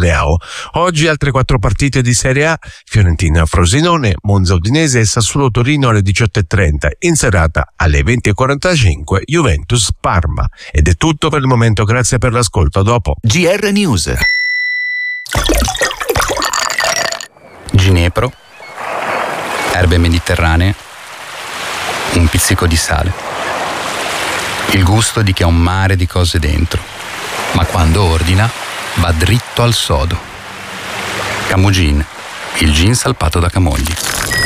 Leao. Oggi altre 4 partite di Serie A: Fiorentina-Frosinone, Monza-Udinese e Sassuolo-Torino alle 18:30. In serata alle 20:45 Juventus-Parma. Ed è tutto per il momento, grazie per l'ascolto, a dopo. GR News. Ginepro, erbe mediterranee, un pizzico di sale. Il gusto di chi ha un mare di cose dentro, ma quando ordina va dritto al sodo. Camugin, il gin salpato da Camogli.